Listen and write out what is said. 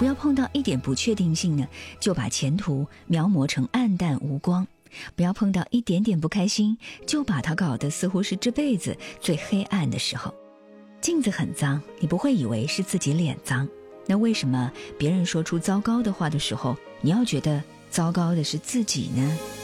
不要碰到一点不确定性呢，就把前途描摹成暗淡无光。不要碰到一点点不开心，就把它搞得似乎是这辈子最黑暗的时候。镜子很脏，你不会以为是自己脸脏，那为什么别人说出糟糕的话的时候，你要觉得糟糕的是自己呢？